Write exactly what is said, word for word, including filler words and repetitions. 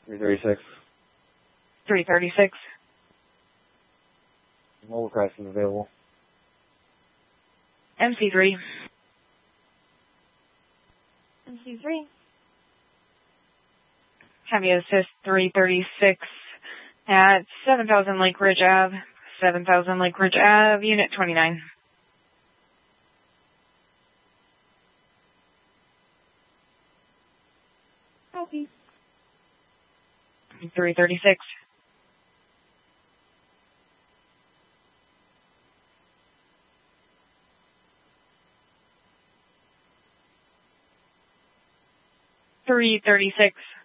three thirty-six. three thirty-six. Mobile crisis available. M C three. M C three. Heavy assist three thirty-six at seven thousand Lake Ridge Ave. seven thousand Lake Ridge Ave, Unit twenty-nine. Copy. three thirty-six. three thirty-six.